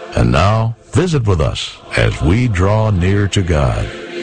And now, visit with us as we draw near to God.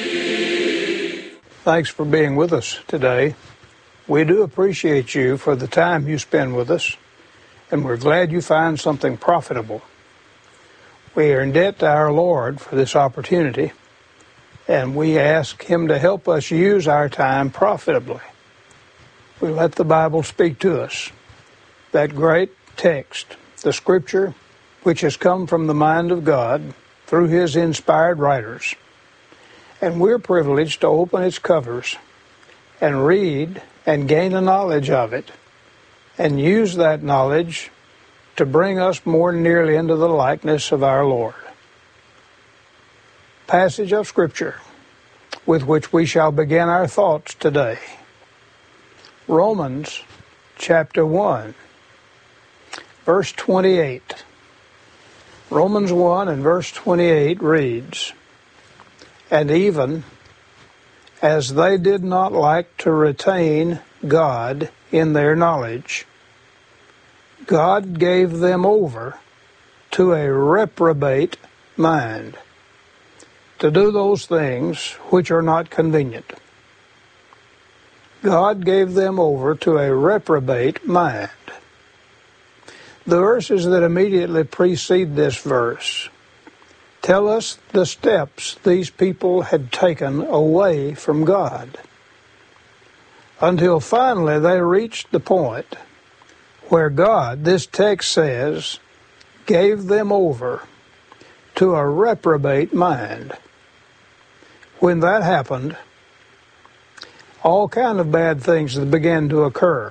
Thanks for being with us today. We do appreciate you for the time you spend with us, and we're glad you find something profitable. We are in debt to our Lord for this opportunity, and we ask Him to help us use our time profitably. We let the Bible speak to us, that great text, the Scripture, which has come from the mind of God through His inspired writers. And we're privileged to open its covers and read and gain a knowledge of it, and use that knowledge to bring us more nearly into the likeness of our Lord. Passage of Scripture with which we shall begin our thoughts today. Romans chapter 1, verse 28. Romans 1 and verse 28 reads, "And even as they did not like to retain God in their knowledge, God gave them over to a reprobate mind, to do those things which are not convenient." God gave them over to a reprobate mind. The verses that immediately precede this verse tell us the steps these people had taken away from God, until finally they reached the point where God, this text says, gave them over to a reprobate mind. When that happened, all kind of bad things began to occur.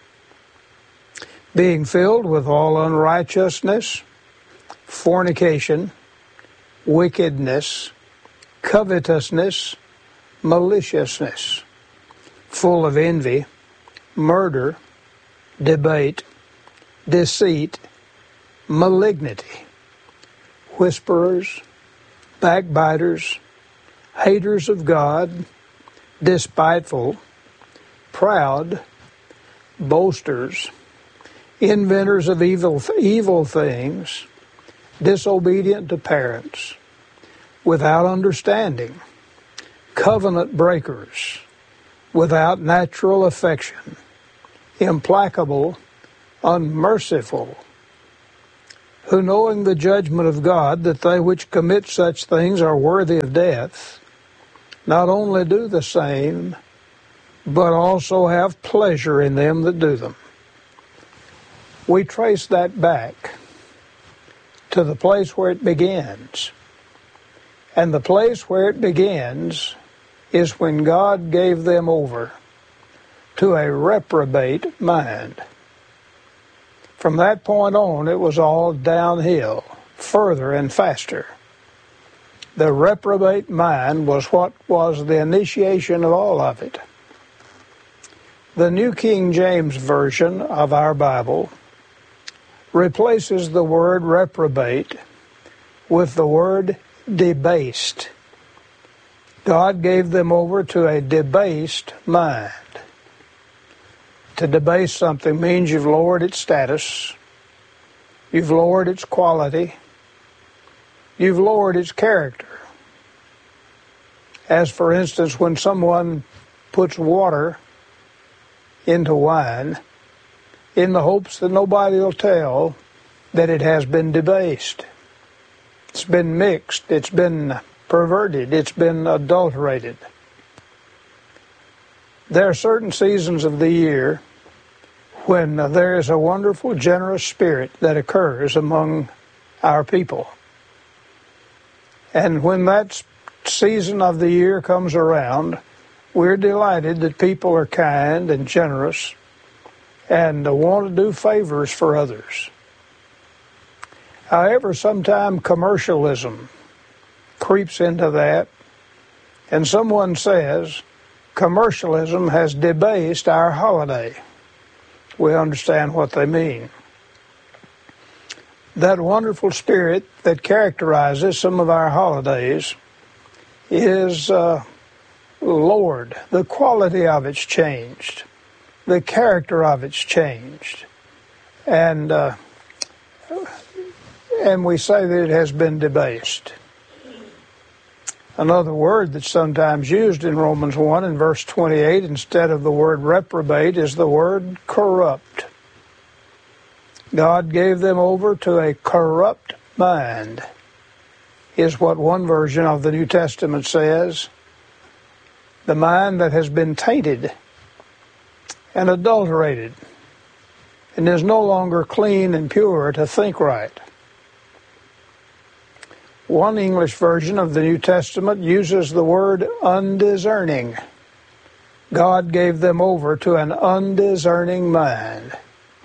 Being filled with all unrighteousness, fornication, wickedness, covetousness, maliciousness, full of envy, murder, debate, deceit, malignity, whisperers, backbiters, haters of God, despiteful, proud, boasters, inventors of evil things, disobedient to parents, without understanding, covenant breakers, without natural affection, implacable, unmerciful, who, knowing the judgment of God, that they which commit such things are worthy of death, not only do the same, but also have pleasure in them that do them. We trace that back to the place where it begins. And the place where it begins is when God gave them over to a reprobate mind. From that point on, it was all downhill, further and faster. The reprobate mind was what was the initiation of all of it. The New King James Version of our Bible replaces the word reprobate with the word debased. God gave them over to a debased mind. To debase something means you've lowered its status, you've lowered its quality, you've lowered its character. As for instance, when someone puts water into wine in the hopes that nobody will tell that it has been debased. It's been mixed, it's been perverted, it's been adulterated. There are certain seasons of the year when there is a wonderful, generous spirit that occurs among our people. And when that season of the year comes around, we're delighted that people are kind and generous and want to do favors for others. However, sometimes commercialism creeps into that, and someone says, commercialism has debased our holiday. We understand what they mean. That wonderful spirit that characterizes some of our holidays is lowered. The quality of it's changed. The character of it's changed. And and we say that it has been debased. Another word that's sometimes used in Romans 1 and verse 28 instead of the word reprobate is the word corrupt. God gave them over to a corrupt mind, is what one version of the New Testament says. The mind that has been tainted and adulterated and is no longer clean and pure to think right. One English version of the New Testament uses the word undiscerning. God gave them over to an undiscerning mind.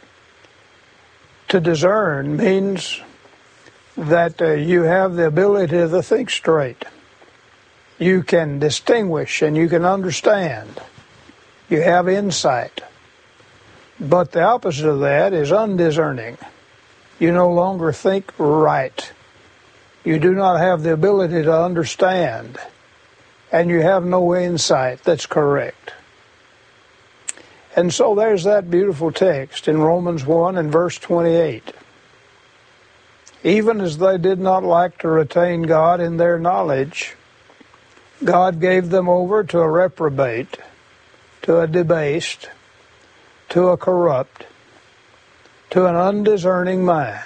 To discern means that you have the ability to think straight. You can distinguish and you can understand. You have insight. But the opposite of that is undiscerning. You no longer think right. You do not have the ability to understand, and you have no insight that's correct. And so there's that beautiful text in Romans 1 and verse 28. Even as they did not like to retain God in their knowledge, God gave them over to a reprobate, to a debased, to a corrupt, to an undiscerning mind.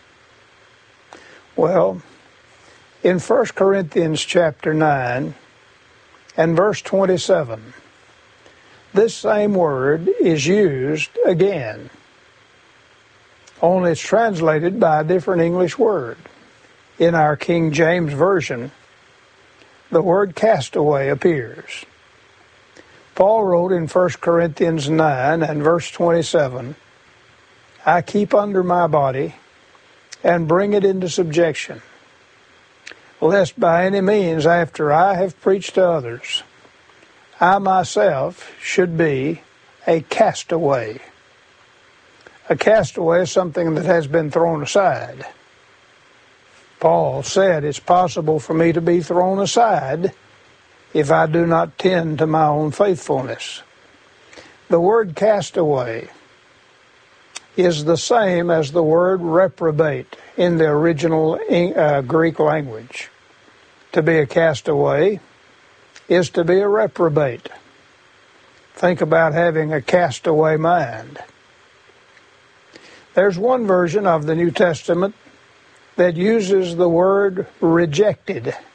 Well, in 1 Corinthians chapter 9 and verse 27, this same word is used again, only it's translated by a different English word. In our King James Version, the word castaway appears. Paul wrote in 1 Corinthians 9 and verse 27, I keep under my body and bring it into subjection, lest by any means, after I have preached to others, I myself should be a castaway. A castaway is something that has been thrown aside. Paul said it's possible for me to be thrown aside if I do not tend to my own faithfulness. The word castaway is the same as the word reprobate in the original Greek language. To be a castaway is to be a reprobate. Think about having a castaway mind. There's one version of the New Testament that uses the word rejected.